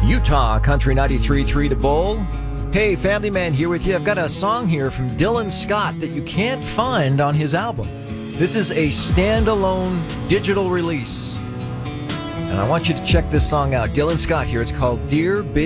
Utah Country 93.3 The Bowl. Hey, Family Man here with you. I've got a song here from Dylan Scott that you can't find on his album. This is a standalone digital release. And I want you to check this song out. Dylan Scott here. It's called Dear Big